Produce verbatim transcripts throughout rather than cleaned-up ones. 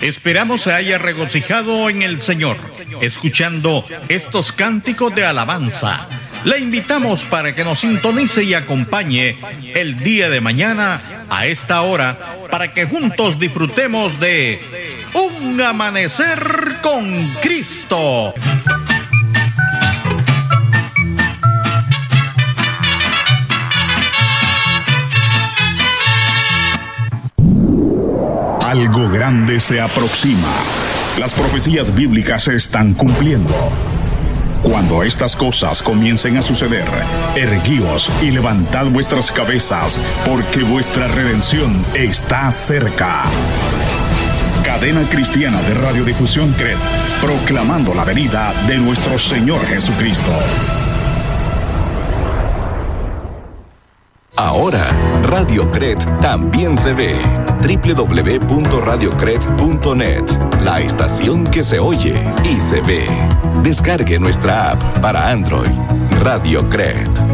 Esperamos se haya regocijado en el Señor, escuchando estos cánticos de alabanza. Le invitamos para que nos sintonice y acompañe el día de mañana a esta hora, para que juntos disfrutemos de Un Amanecer con Cristo. Algo grande se aproxima. Las profecías bíblicas se están cumpliendo. Cuando estas cosas comiencen a suceder, erguíos y levantad vuestras cabezas, porque vuestra redención está cerca. Cadena Cristiana de Radiodifusión C R E D, proclamando la venida de nuestro Señor Jesucristo. Ahora, Radio C R E D también se ve. doble u doble u doble u punto radio cred punto net, la estación que se oye y se ve. Descargue nuestra app para Android, Radio C R E D.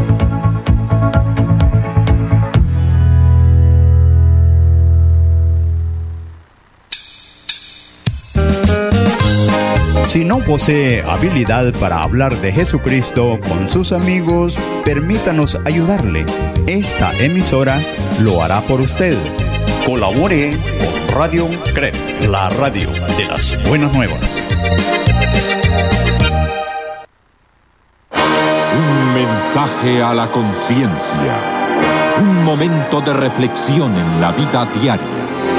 Si no posee habilidad para hablar de Jesucristo con sus amigos, permítanos ayudarle. Esta emisora lo hará por usted. Colabore con Radio C R E D, la radio de las buenas nuevas. Un mensaje a la conciencia. Un momento de reflexión en la vida diaria.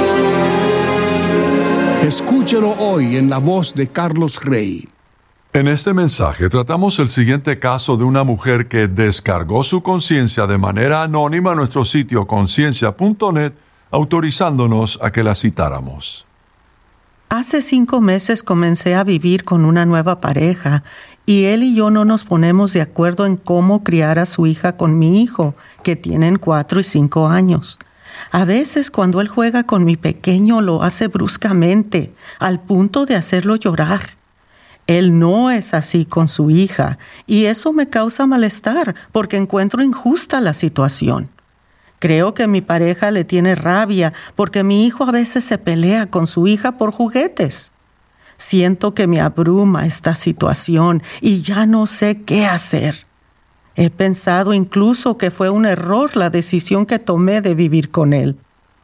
Escúchelo hoy en la voz de Carlos Rey. En este mensaje tratamos el siguiente caso de una mujer que descargó su conciencia de manera anónima a nuestro sitio conciencia punto net, autorizándonos a que la citáramos. Hace cinco meses comencé a vivir con una nueva pareja y él y yo no nos ponemos de acuerdo en cómo criar a su hija con mi hijo, que tienen cuatro y cinco años. A veces cuando él juega con mi pequeño lo hace bruscamente, al punto de hacerlo llorar. Él no es así con su hija y eso me causa malestar porque encuentro injusta la situación. Creo que mi pareja le tiene rabia porque mi hijo a veces se pelea con su hija por juguetes. Siento que me abruma esta situación y ya no sé qué hacer. He pensado incluso que fue un error la decisión que tomé de vivir con él.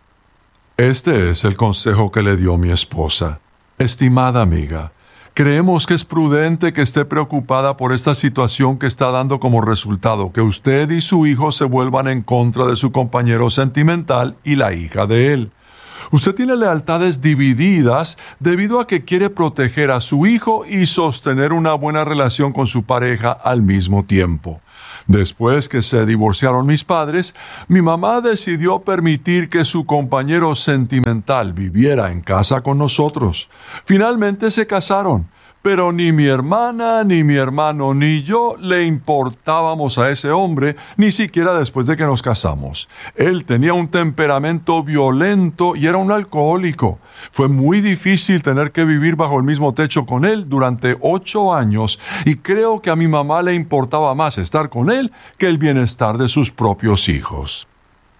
Este es el consejo que le dio mi esposa. Estimada amiga, creemos que es prudente que esté preocupada por esta situación que está dando como resultado que usted y su hijo se vuelvan en contra de su compañero sentimental y la hija de él. Usted tiene lealtades divididas debido a que quiere proteger a su hijo y sostener una buena relación con su pareja al mismo tiempo. Después que se divorciaron mis padres, mi mamá decidió permitir que su compañero sentimental viviera en casa con nosotros. Finalmente se casaron, pero ni mi hermana, ni mi hermano, ni yo le importábamos a ese hombre, ni siquiera después de que nos casamos. Él tenía un temperamento violento y era un alcohólico. Fue muy difícil tener que vivir bajo el mismo techo con él durante ocho años y creo que a mi mamá le importaba más estar con él que el bienestar de sus propios hijos.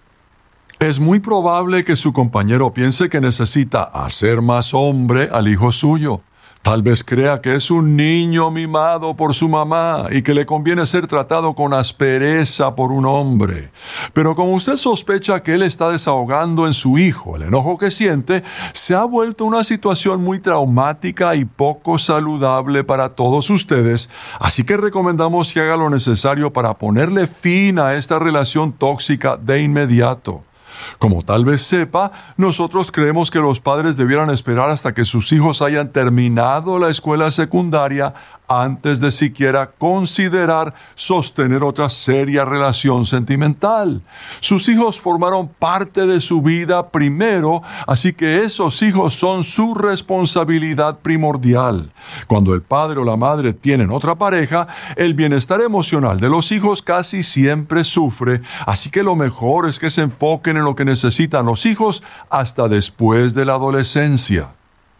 Es muy probable que su compañero piense que necesita hacer más hombre al hijo suyo. Tal vez crea que es un niño mimado por su mamá y que le conviene ser tratado con aspereza por un hombre. Pero como usted sospecha que él está desahogando en su hijo el enojo que siente, se ha vuelto una situación muy traumática y poco saludable para todos ustedes, así que recomendamos que haga lo necesario para ponerle fin a esta relación tóxica de inmediato. Como tal vez sepa, nosotros creemos que los padres debieran esperar hasta que sus hijos hayan terminado la escuela secundaria antes de siquiera considerar sostener otra seria relación sentimental. Sus hijos formaron parte de su vida primero, así que esos hijos son su responsabilidad primordial. Cuando el padre o la madre tienen otra pareja, el bienestar emocional de los hijos casi siempre sufre, así que lo mejor es que se enfoquen en lo que necesitan los hijos hasta después de la adolescencia.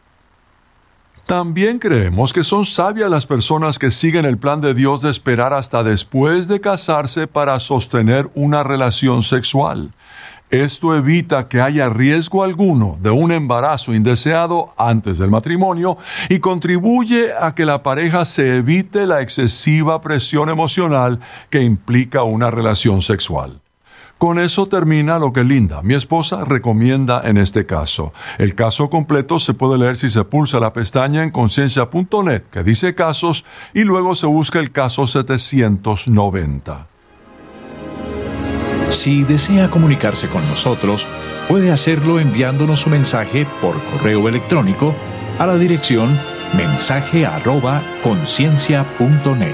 También creemos que son sabias las personas que siguen el plan de Dios de esperar hasta después de casarse para sostener una relación sexual. Esto evita que haya riesgo alguno de un embarazo indeseado antes del matrimonio y contribuye a que la pareja se evite la excesiva presión emocional que implica una relación sexual. Con eso termina lo que Linda, mi esposa, recomienda en este caso. El caso completo se puede leer si se pulsa la pestaña en conciencia punto net que dice casos y luego se busca el caso setecientos noventa. Si desea comunicarse con nosotros, puede hacerlo enviándonos su mensaje por correo electrónico a la dirección mensaje arroba conciencia punto net.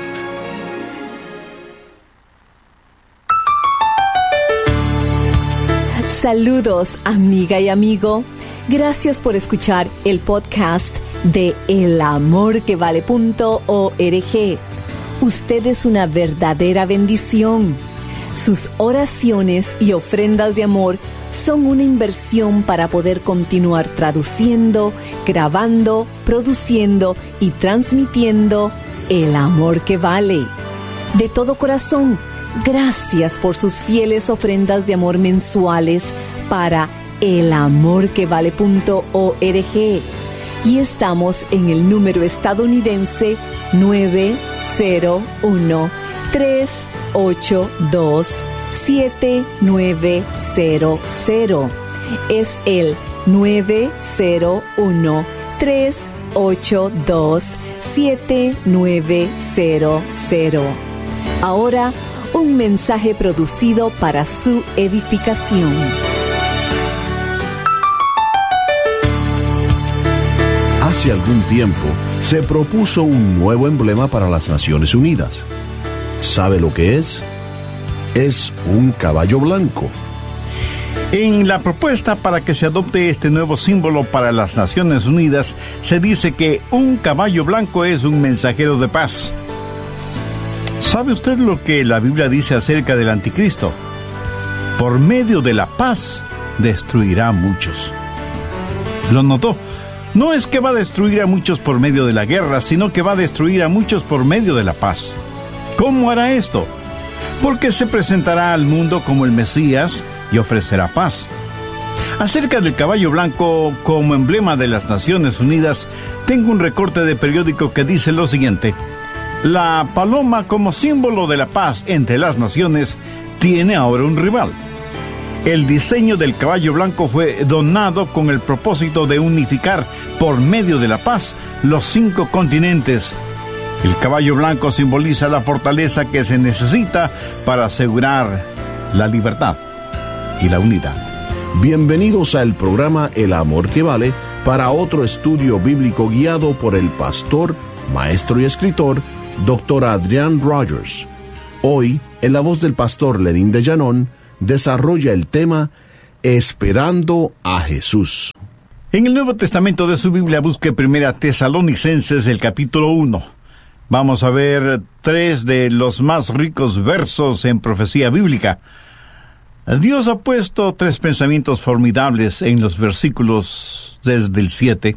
Saludos, amiga y amigo. Gracias por escuchar el podcast de el amor que vale punto org. Usted es una verdadera bendición. Sus oraciones y ofrendas de amor son una inversión para poder continuar traduciendo, grabando, produciendo y transmitiendo el amor que vale. De todo corazón, gracias por sus fieles ofrendas de amor mensuales para el amor que vale punto org. Y estamos en el número estadounidense nueve cero uno, tres ocho dos, siete nueve cero cero. Es el nueve cero uno, tres ocho dos, siete nueve cero cero. Ahora, un mensaje producido para su edificación. Hace algún tiempo se propuso un nuevo emblema para las Naciones Unidas. ¿Sabe lo que es? Es un caballo blanco. En la propuesta para que se adopte este nuevo símbolo para las Naciones Unidas, se dice que un caballo blanco es un mensajero de paz. ¿Sabe usted lo que la Biblia dice acerca del anticristo? Por medio de la paz, destruirá a muchos. ¿Lo notó? No es que va a destruir a muchos por medio de la guerra, sino que va a destruir a muchos por medio de la paz. ¿Cómo hará esto? Porque se presentará al mundo como el Mesías y ofrecerá paz. Acerca del caballo blanco como emblema de las Naciones Unidas, tengo un recorte de periódico que dice lo siguiente: la paloma como símbolo de la paz entre las naciones tiene ahora un rival. El diseño del caballo blanco fue donado con el propósito de unificar por medio de la paz los cinco continentes. El caballo blanco simboliza la fortaleza que se necesita para asegurar la libertad y la unidad. Bienvenidos al programa El Amor que Vale para otro estudio bíblico guiado por el pastor, maestro y escritor, doctor Adrian Rogers. Hoy, en la voz del pastor Lenín de Llanón, desarrolla el tema Esperando a Jesús. En el Nuevo Testamento de su Biblia busque Primera Tesalonicenses, el capítulo uno. Vamos a ver tres de los más ricos versos en profecía bíblica. Dios ha puesto tres pensamientos formidables en los versículos desde el siete.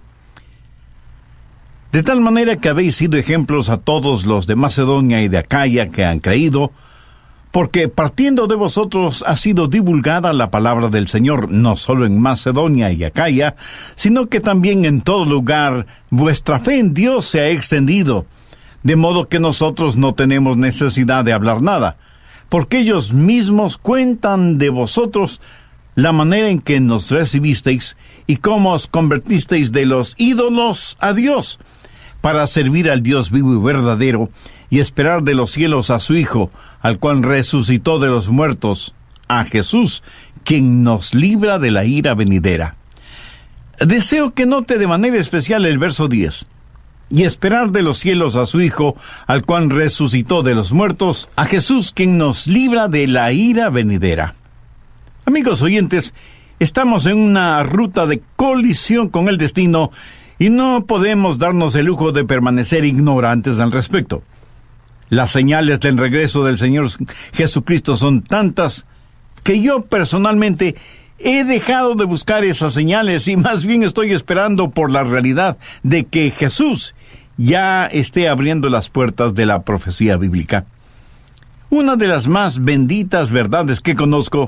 De tal manera que habéis sido ejemplos a todos los de Macedonia y de Acaya que han creído, porque partiendo de vosotros ha sido divulgada la palabra del Señor, no solo en Macedonia y Acaya, sino que también en todo lugar vuestra fe en Dios se ha extendido, de modo que nosotros no tenemos necesidad de hablar nada, porque ellos mismos cuentan de vosotros la manera en que nos recibisteis y cómo os convertisteis de los ídolos a Dios, para servir al Dios vivo y verdadero, y esperar de los cielos a su Hijo, al cual resucitó de los muertos, a Jesús, quien nos libra de la ira venidera. Deseo que note de manera especial el verso diez. Y esperar de los cielos a su Hijo, al cual resucitó de los muertos, a Jesús, quien nos libra de la ira venidera. Amigos oyentes, estamos en una ruta de colisión con el destino, y no podemos darnos el lujo de permanecer ignorantes al respecto. Las señales del regreso del Señor Jesucristo son tantas que yo personalmente he dejado de buscar esas señales y más bien estoy esperando por la realidad de que Jesús ya esté abriendo las puertas de la profecía bíblica. Una de las más benditas verdades que conozco,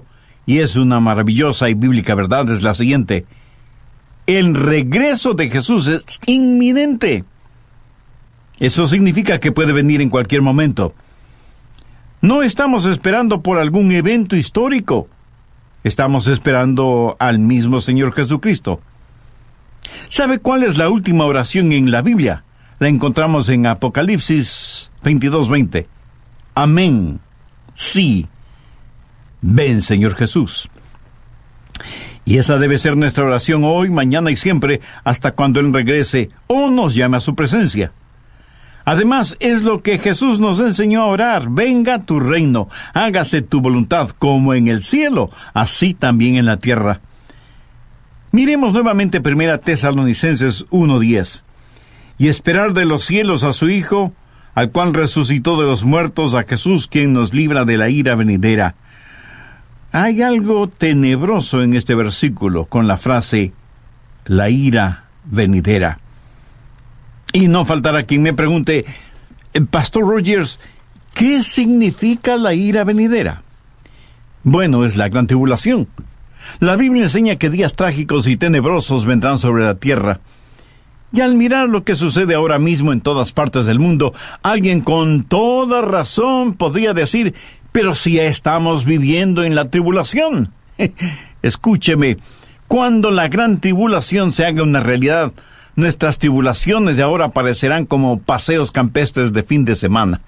y es una maravillosa y bíblica verdad, es la siguiente: el regreso de Jesús es inminente. Eso significa que puede venir en cualquier momento. No estamos esperando por algún evento histórico. Estamos esperando al mismo Señor Jesucristo. ¿Sabe cuál es la última oración en la Biblia? La encontramos en Apocalipsis veintidós veinte. Amén. Sí. Ven, Señor Jesús. Y esa debe ser nuestra oración hoy, mañana y siempre, hasta cuando Él regrese o nos llame a su presencia. Además, es lo que Jesús nos enseñó a orar: venga tu reino, hágase tu voluntad, como en el cielo, así también en la tierra. Miremos nuevamente Primera Tesalonicenses uno diez. Y esperar de los cielos a su Hijo, al cual resucitó de los muertos, a Jesús, quien nos libra de la ira venidera. Hay algo tenebroso en este versículo, con la frase, la ira venidera. Y no faltará quien me pregunte: Pastor Rogers, ¿qué significa la ira venidera? Bueno, es la gran tribulación. La Biblia enseña que días trágicos y tenebrosos vendrán sobre la tierra. Y al mirar lo que sucede ahora mismo en todas partes del mundo, alguien con toda razón podría decir: pero si ya estamos viviendo en la tribulación. Escúcheme, cuando la gran tribulación se haga una realidad, nuestras tribulaciones de ahora parecerán como paseos campestres de fin de semana.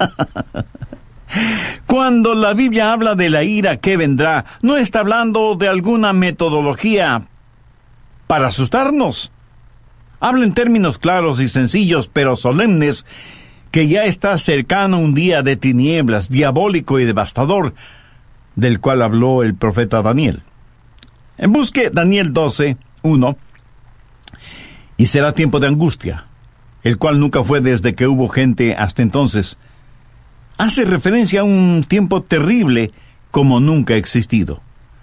Cuando la Biblia habla de la ira que vendrá, no está hablando de alguna metodología para asustarnos. Habla en términos claros y sencillos, pero solemnes, que ya está cercano un día de tinieblas, diabólico y devastador, del cual habló el profeta Daniel. En busque Daniel doce, uno. Y será tiempo de angustia, el cual nunca fue desde que hubo gente hasta entonces. Hace referencia a un tiempo terrible como nunca ha existido.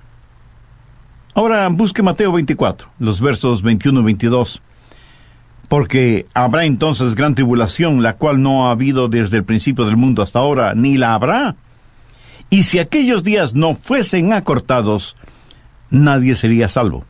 Ahora busque Mateo veinticuatro, los versos veintiuno y veintidós. Porque habrá entonces gran tribulación, la cual no ha habido desde el principio del mundo hasta ahora, ni la habrá. Y si aquellos días no fuesen acortados, nadie sería salvo.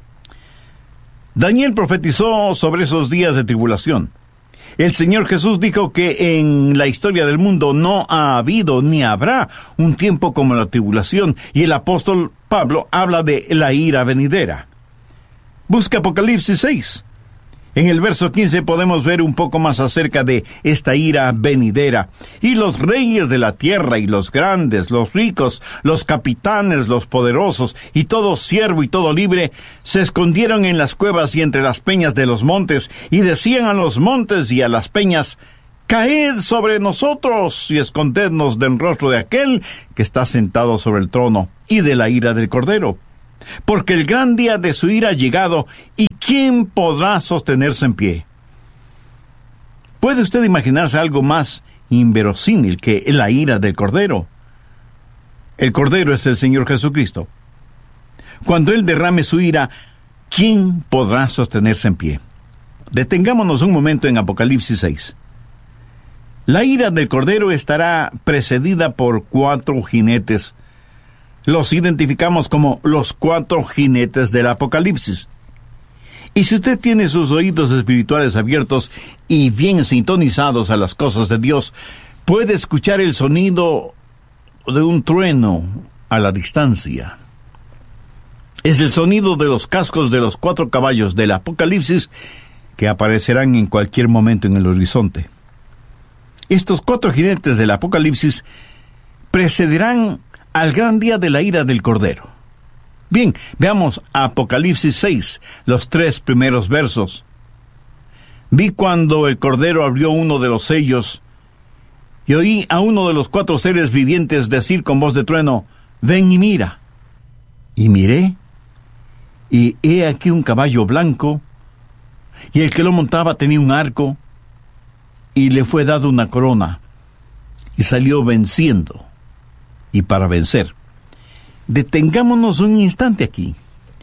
Daniel profetizó sobre esos días de tribulación. El Señor Jesús dijo que en la historia del mundo no ha habido ni habrá un tiempo como la tribulación, y el apóstol Pablo habla de la ira venidera. Busca Apocalipsis seis. En el verso quince podemos ver un poco más acerca de esta ira venidera. Y los reyes de la tierra, y los grandes, los ricos, los capitanes, los poderosos, y todo siervo y todo libre, se escondieron en las cuevas y entre las peñas de los montes, y decían a los montes y a las peñas: caed sobre nosotros y escondednos del rostro de aquel que está sentado sobre el trono y de la ira del Cordero. Porque el gran día de su ira ha llegado, ¿y quién podrá sostenerse en pie? ¿Puede usted imaginarse algo más inverosímil que la ira del Cordero? El Cordero es el Señor Jesucristo. Cuando Él derrame su ira, ¿quién podrá sostenerse en pie? Detengámonos un momento en Apocalipsis seis. La ira del Cordero estará precedida por cuatro jinetes. Los identificamos como los cuatro jinetes del Apocalipsis. Y si usted tiene sus oídos espirituales abiertos y bien sintonizados a las cosas de Dios, puede escuchar el sonido de un trueno a la distancia. Es el sonido de los cascos de los cuatro caballos del Apocalipsis que aparecerán en cualquier momento en el horizonte. Estos cuatro jinetes del Apocalipsis precederán al gran día de la ira del Cordero. Bien, veamos Apocalipsis seis, los tres primeros versos. Vi cuando el Cordero abrió uno de los sellos, y oí a uno de los cuatro seres vivientes decir con voz de trueno: ven y mira. Y miré, y he aquí un caballo blanco, y el que lo montaba tenía un arco, y le fue dado una corona, y salió venciendo, y para vencer. Detengámonos un instante aquí.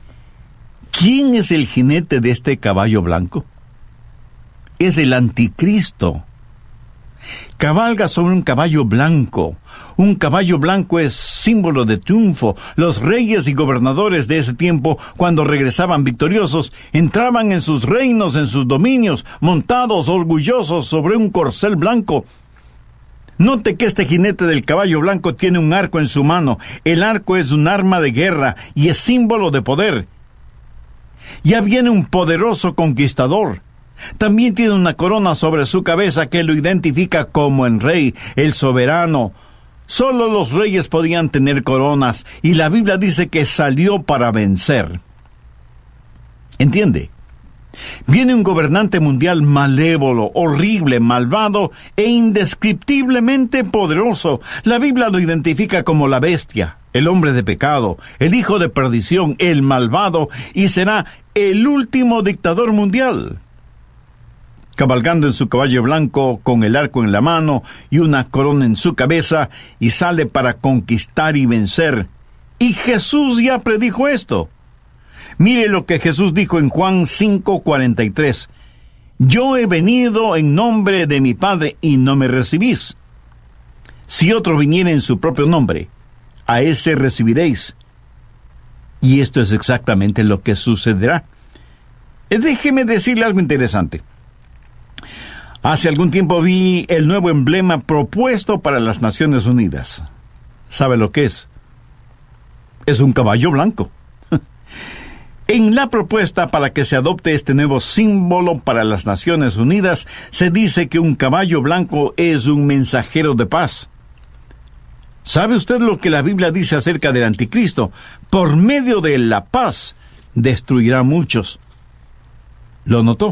¿Quién es el jinete de este caballo blanco? Es el anticristo. Cabalga sobre un caballo blanco. Un caballo blanco es símbolo de triunfo. Los reyes y gobernadores de ese tiempo, cuando regresaban victoriosos, entraban en sus reinos, en sus dominios, montados orgullosos sobre un corcel blanco. Note que este jinete del caballo blanco tiene un arco en su mano. El arco es un arma de guerra y es símbolo de poder. Ya viene un poderoso conquistador. También tiene una corona sobre su cabeza que lo identifica como el rey, el soberano. Solo los reyes podían tener coronas, y la Biblia dice que salió para vencer. ¿Entiende? Viene un gobernante mundial malévolo, horrible, malvado e indescriptiblemente poderoso. La Biblia lo identifica como la bestia, el hombre de pecado, el hijo de perdición, el malvado, y será el último dictador mundial. Cabalgando en su caballo blanco, con el arco en la mano y una corona en su cabeza, y sale para conquistar y vencer. Y Jesús ya predijo esto. Mire lo que Jesús dijo en Juan cinco cuarenta y tres. Yo he venido en nombre de mi Padre y no me recibís. Si otro viniera en su propio nombre, a ese recibiréis. Y esto es exactamente lo que sucederá. Déjeme decirle algo interesante. Hace algún tiempo vi el nuevo emblema propuesto para las Naciones Unidas. ¿Sabe lo que es? Es un caballo blanco. En la propuesta para que se adopte este nuevo símbolo para las Naciones Unidas, se dice que un caballo blanco es un mensajero de paz. ¿Sabe usted lo que la Biblia dice acerca del anticristo? Por medio de la paz, destruirá a muchos. ¿Lo notó?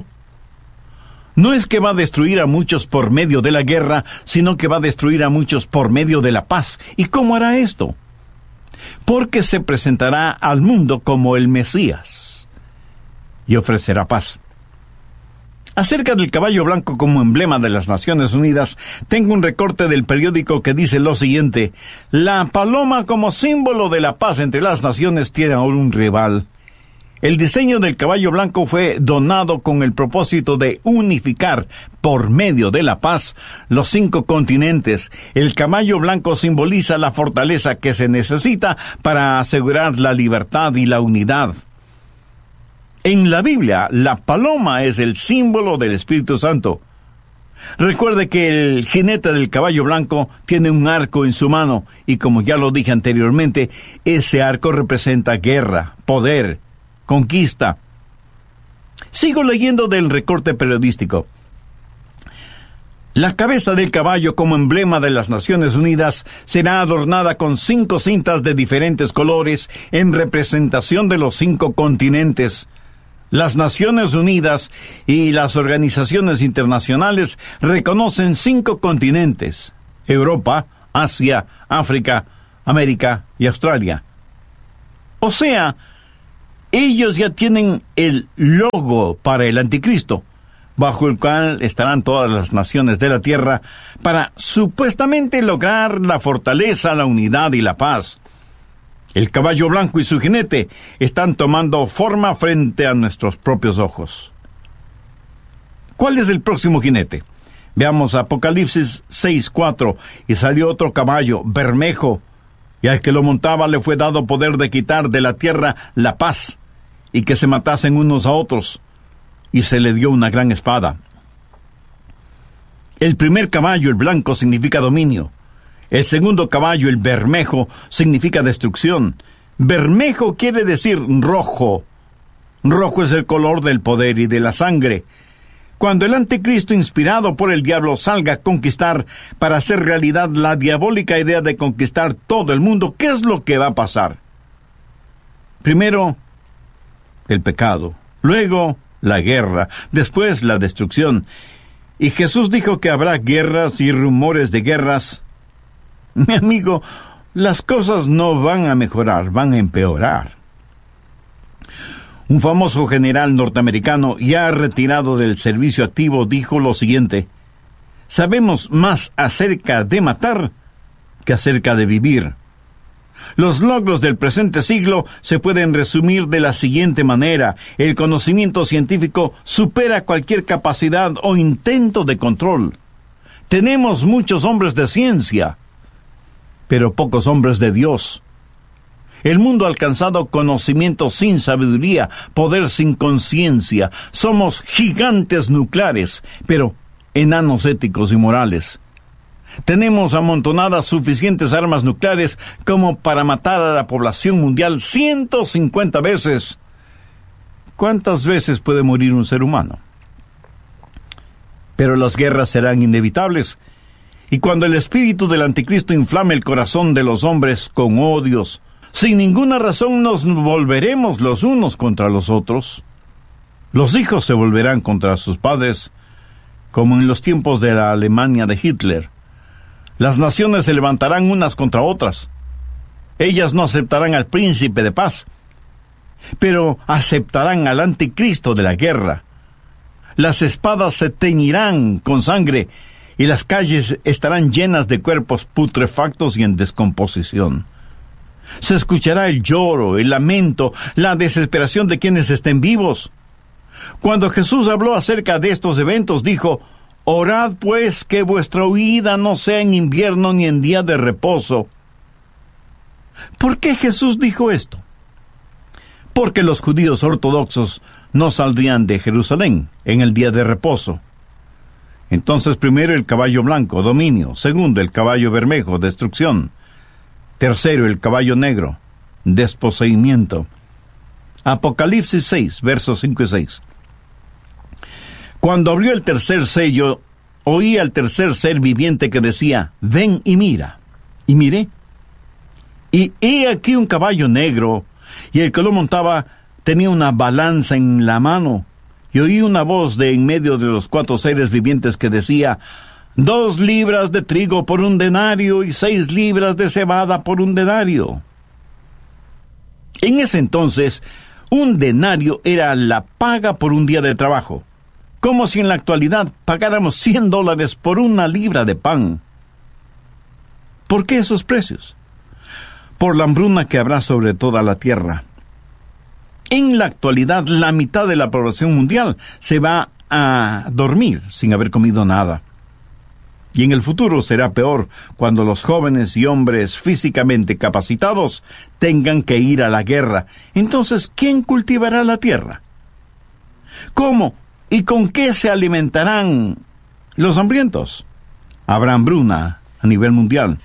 No es que va a destruir a muchos por medio de la guerra, sino que va a destruir a muchos por medio de la paz. ¿Y cómo hará esto? Porque se presentará al mundo como el Mesías y ofrecerá paz. Acerca del caballo blanco como emblema de las Naciones Unidas, tengo un recorte del periódico que dice lo siguiente: la paloma como símbolo de la paz entre las naciones tiene ahora un rival. El diseño del caballo blanco fue donado con el propósito de unificar, por medio de la paz, los cinco continentes. El caballo blanco simboliza la fortaleza que se necesita para asegurar la libertad y la unidad. En la Biblia, la paloma es el símbolo del Espíritu Santo. Recuerde que el jinete del caballo blanco tiene un arco en su mano, y como ya lo dije anteriormente, ese arco representa guerra, poder, conquista. Sigo leyendo del recorte periodístico. La cabeza del caballo como emblema de las Naciones Unidas será adornada con cinco cintas de diferentes colores en representación de los cinco continentes. Las Naciones Unidas y las organizaciones internacionales reconocen cinco continentes: Europa, Asia, África, América y Australia. O sea, ellos ya tienen el logo para el anticristo, bajo el cual estarán todas las naciones de la tierra para supuestamente lograr la fortaleza, la unidad y la paz. El caballo blanco y su jinete están tomando forma frente a nuestros propios ojos. ¿Cuál es el próximo jinete? Veamos Apocalipsis seis cuatro. Y salió otro caballo, bermejo, y al que lo montaba le fue dado poder de quitar de la tierra la paz, y que se matasen unos a otros, y se le dio una gran espada. El primer caballo, el blanco, significa dominio. El segundo caballo, el bermejo, significa destrucción. Bermejo quiere decir rojo. Rojo es el color del poder y de la sangre. Cuando el anticristo, inspirado por el diablo, salga a conquistar para hacer realidad la diabólica idea de conquistar todo el mundo, ¿qué es lo que va a pasar? Primero, el pecado. Luego, la guerra. Después, la destrucción. Y Jesús dijo que habrá guerras y rumores de guerras. Mi amigo, las cosas no van a mejorar, van a empeorar. Un famoso general norteamericano, ya retirado del servicio activo, dijo lo siguiente: sabemos más acerca de matar que acerca de vivir. Los logros del presente siglo se pueden resumir de la siguiente manera: el conocimiento científico supera cualquier capacidad o intento de control. Tenemos muchos hombres de ciencia, pero pocos hombres de Dios. El mundo ha alcanzado conocimiento sin sabiduría, poder sin conciencia. Somos gigantes nucleares, pero enanos éticos y morales. Tenemos amontonadas suficientes armas nucleares como para matar a la población mundial ciento cincuenta veces. ¿Cuántas veces puede morir un ser humano? Pero las guerras serán inevitables, y cuando el espíritu del anticristo inflame el corazón de los hombres con odios, sin ninguna razón nos volveremos los unos contra los otros. Los hijos se volverán contra sus padres, como en los tiempos de la Alemania de Hitler. Las naciones se levantarán unas contra otras. Ellas no aceptarán al príncipe de paz, pero aceptarán al anticristo de la guerra. Las espadas se teñirán con sangre y las calles estarán llenas de cuerpos putrefactos y en descomposición. Se escuchará el lloro, el lamento, la desesperación de quienes estén vivos. Cuando Jesús habló acerca de estos eventos, dijo: «Orad pues que vuestra huida no sea en invierno ni en día de reposo». ¿Por qué Jesús dijo esto? Porque los judíos ortodoxos no saldrían de Jerusalén en el día de reposo. Entonces, primero el caballo blanco, dominio; segundo el caballo bermejo, destrucción; tercero el caballo negro, desposeimiento. Apocalipsis seis, versos cinco y seis. Cuando abrió el tercer sello, oí al tercer ser viviente que decía: «Ven y mira». Y miré, y he aquí un caballo negro, y el que lo montaba tenía una balanza en la mano, y oí una voz de en medio de los cuatro seres vivientes que decía: «Dos libras de trigo por un denario, y seis libras de cebada por un denario». En ese entonces, un denario era la paga por un día de trabajo, como si en la actualidad pagáramos cien dólares por una libra de pan. ¿Por qué esos precios? Por la hambruna que habrá sobre toda la tierra. En la actualidad, la mitad de la población mundial se va a dormir sin haber comido nada. Y en el futuro será peor cuando los jóvenes y hombres físicamente capacitados tengan que ir a la guerra. Entonces, ¿quién cultivará la tierra? ¿Cómo y con qué se alimentarán los hambrientos? Habrá hambruna a nivel mundial.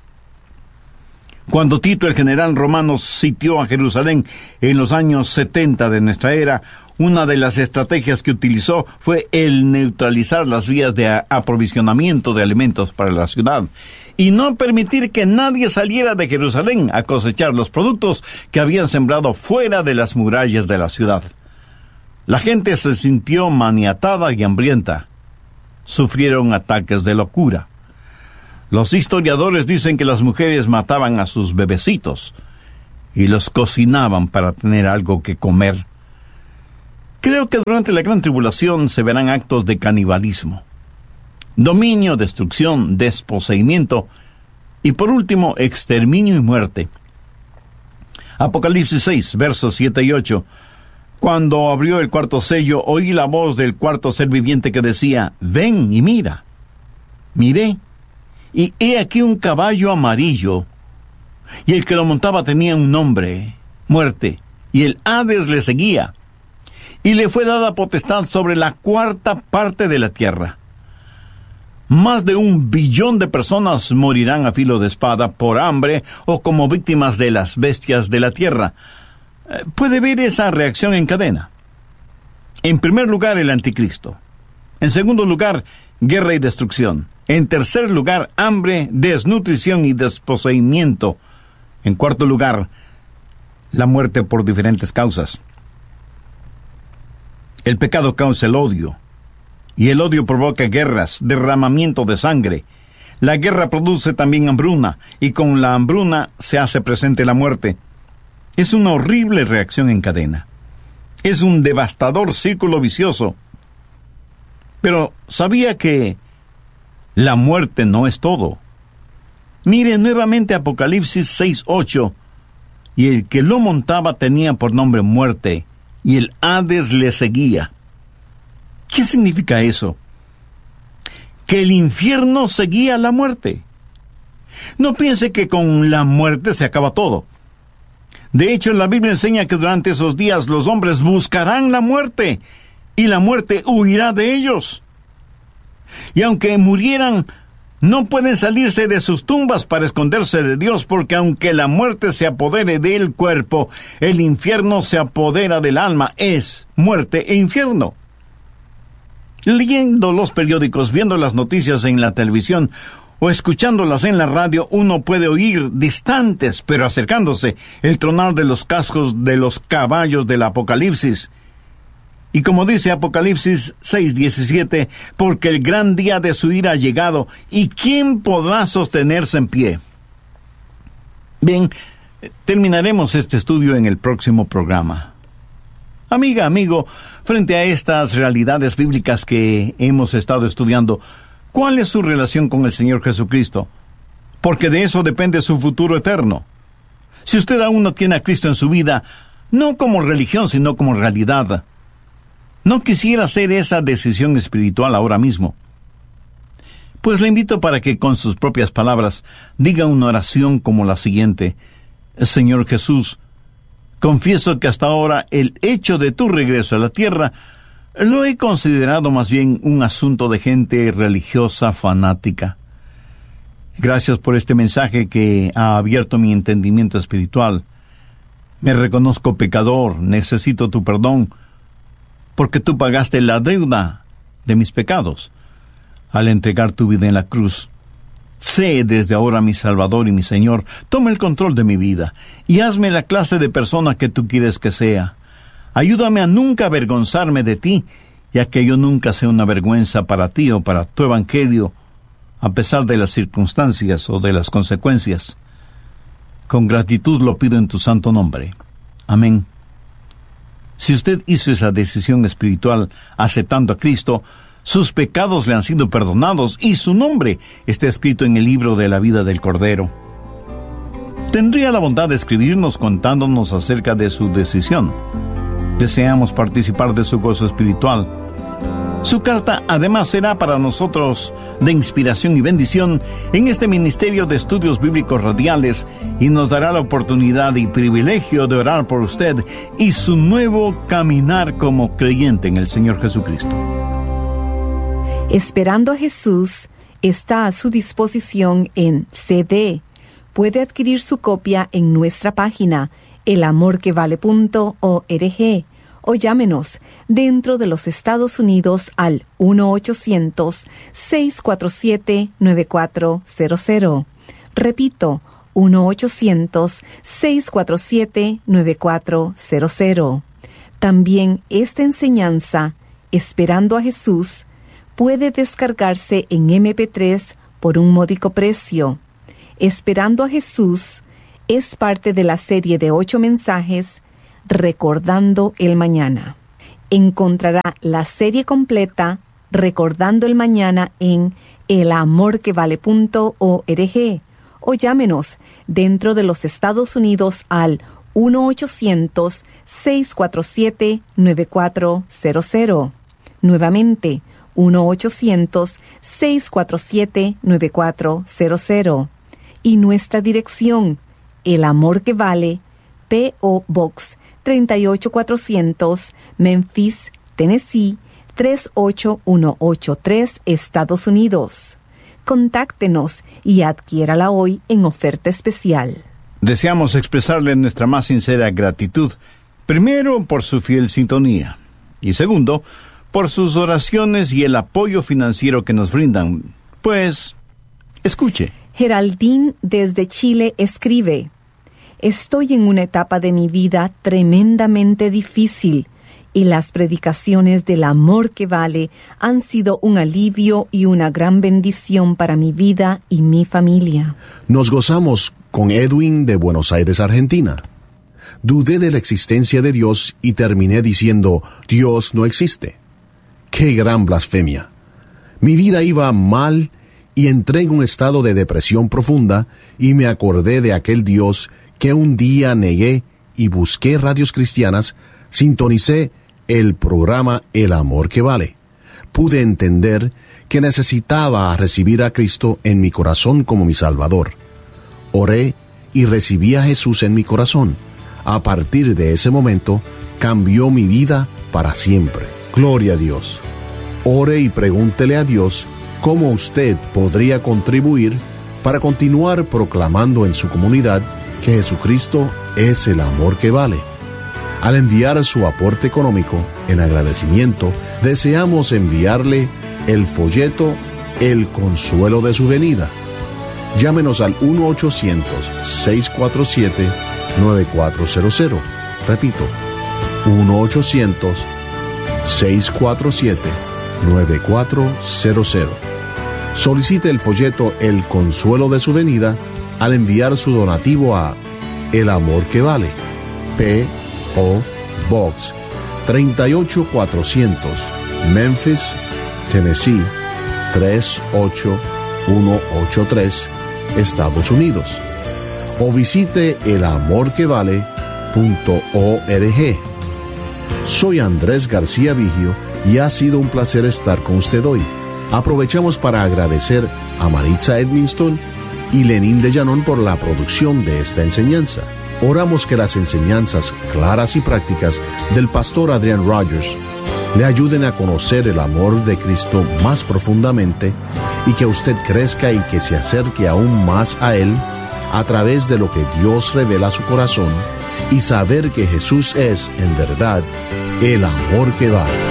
Cuando Tito, el general romano, sitió a Jerusalén en los años setenta de nuestra era, una de las estrategias que utilizó fue el neutralizar las vías de aprovisionamiento de alimentos para la ciudad y no permitir que nadie saliera de Jerusalén a cosechar los productos que habían sembrado fuera de las murallas de la ciudad. La gente se sintió maniatada y hambrienta. Sufrieron ataques de locura. Los historiadores dicen que las mujeres mataban a sus bebecitos y los cocinaban para tener algo que comer. Creo que durante la Gran Tribulación se verán actos de canibalismo, dominio, destrucción, desposeimiento y, por último, exterminio y muerte. Apocalipsis seis, versos siete y ocho. Cuando abrió el cuarto sello, oí la voz del cuarto ser viviente que decía: «Ven y mira». Miré, y he aquí un caballo amarillo, y el que lo montaba tenía un nombre: Muerte, y el Hades le seguía, y le fue dada potestad sobre la cuarta parte de la tierra. Más de un billón de personas morirán a filo de espada, por hambre o como víctimas de las bestias de la tierra. Puede ver esa reacción en cadena. En primer lugar, el anticristo. En segundo lugar, guerra y destrucción. En tercer lugar, hambre, desnutrición y desposeimiento. En cuarto lugar, la muerte por diferentes causas. El pecado causa el odio, y el odio provoca guerras, derramamiento de sangre. La guerra produce también hambruna, y con la hambruna se hace presente la muerte. Es una horrible reacción en cadena. Es un devastador círculo vicioso. Pero ¿sabía que la muerte no es todo? Mire nuevamente Apocalipsis seis ocho. Y el que lo montaba tenía por nombre Muerte, y el Hades le seguía. ¿Qué significa eso? que el infierno seguía la muerte. No piense que con la muerte se acaba todo. De hecho, la Biblia enseña que durante esos días los hombres buscarán la muerte y la muerte huirá de ellos. Y aunque murieran, no pueden salirse de sus tumbas para esconderse de Dios, porque aunque la muerte se apodere del cuerpo, el infierno se apodera del alma. Es muerte e infierno. Leyendo los periódicos, viendo las noticias en la televisión o escuchándolas en la radio, uno puede oír distantes, pero acercándose, el tronar de los cascos de los caballos del Apocalipsis. Y como dice Apocalipsis seis diecisiete, porque el gran día de su ira ha llegado, ¿y quién podrá sostenerse en pie? Bien, terminaremos este estudio en el próximo programa. Amiga, amigo, frente a estas realidades bíblicas que hemos estado estudiando, ¿cuál es su relación con el Señor Jesucristo? Porque de eso depende su futuro eterno. Si usted aún no tiene a Cristo en su vida, no como religión, sino como realidad, ¿no quisiera hacer esa decisión espiritual ahora mismo? Pues le invito para que con sus propias palabras diga una oración como la siguiente: Señor Jesús, confieso que hasta ahora el hecho de tu regreso a la tierra lo he considerado más bien un asunto de gente religiosa fanática. Gracias por este mensaje que ha abierto mi entendimiento espiritual. Me reconozco pecador, necesito tu perdón, porque tú pagaste la deuda de mis pecados al entregar tu vida en la cruz. Sé desde ahora mi Salvador y mi Señor. Toma el control de mi vida y hazme la clase de persona que tú quieres que sea. Ayúdame a nunca avergonzarme de ti, ya que yo nunca sea una vergüenza para ti o para tu evangelio, a pesar de las circunstancias o de las consecuencias. Con gratitud lo pido en tu santo nombre. Amén. Si usted hizo esa decisión espiritual aceptando a Cristo, sus pecados le han sido perdonados y su nombre está escrito en el libro de la vida del Cordero. Tendría la bondad de escribirnos contándonos acerca de su decisión. Deseamos participar de su gozo espiritual. Su carta además será para nosotros de inspiración y bendición en este Ministerio de Estudios Bíblicos Radiales y nos dará la oportunidad y privilegio de orar por usted y su nuevo caminar como creyente en el Señor Jesucristo. Esperando a Jesús está a su disposición en C D. Puede adquirir su copia en nuestra página el amor que vale punto org o llámenos dentro de los Estados Unidos al uno ochocientos, seis cuatro siete, nueve cuatro cero cero. Repito, uno ochocientos, seis cuatro siete, nueve cuatro cero cero. También esta enseñanza, Esperando a Jesús, puede descargarse en eme pe tres por un módico precio. Esperando a Jesús es parte de la serie de ocho mensajes Recordando el Mañana. Encontrará la serie completa Recordando el Mañana en el amor que vale punto org o llámenos dentro de los Estados Unidos al uno ochocientos, seis cuatro siete, nueve cuatro cero cero. Nuevamente, uno ochocientos, seis cuatro siete, nueve cuatro cero cero. Y nuestra dirección, El Amor que Vale, P O Box treinta y ocho cuatrocientos, Memphis, Tennessee, tres ocho uno ocho tres, Estados Unidos. Contáctenos y adquiérala hoy en oferta especial. Deseamos expresarle nuestra más sincera gratitud, primero por su fiel sintonía y segundo, por sus oraciones y el apoyo financiero que nos brindan. Pues, escuche. Geraldine desde Chile escribe: Estoy en una etapa de mi vida tremendamente difícil y las predicaciones del amor que vale han sido un alivio y una gran bendición para mi vida y mi familia. Nos gozamos con Edwin de Buenos Aires, Argentina. Dudé de la existencia de Dios y terminé diciendo, Dios no existe. ¡Qué gran blasfemia! Mi vida iba mal y entré en un estado de depresión profunda y me acordé de aquel Dios que un día negué y busqué radios cristianas, sintonicé el programa El Amor que Vale. pude entender que necesitaba recibir a Cristo en mi corazón como mi Salvador. Oré y recibí a Jesús en mi corazón. A partir de ese momento, cambió mi vida para siempre. Gloria a Dios. Ore y pregúntele a Dios cómo usted podría contribuir para continuar proclamando en su comunidad que Jesucristo es el amor que vale. Al enviar su aporte económico, en agradecimiento, deseamos enviarle el folleto El Consuelo de su Venida. Llámenos al uno ochocientos, seiscientos cuarenta y siete, nueve cuatro cero cero. Repito, uno ochocientos, seiscientos cuarenta y siete, nueve cuatro cero cero. Solicite el folleto El Consuelo de su Venida al enviar su donativo a El Amor que Vale, P O Box treinta y ocho cuatrocientos, Memphis, Tennessee tres ocho uno ocho tres, Estados Unidos. O visite el amor que vale punto org. Soy Andrés García Vigio y ha sido un placer estar con usted hoy. Aprovechamos para agradecer a Maritza Edmiston y Lenín de Llanón por la producción de esta enseñanza. Oramos que las enseñanzas claras y prácticas del pastor Adrian Rogers le ayuden a conocer el amor de Cristo más profundamente y que usted crezca y que se acerque aún más a Él a través de lo que Dios revela a su corazón y saber que Jesús es, en verdad, el amor que vale.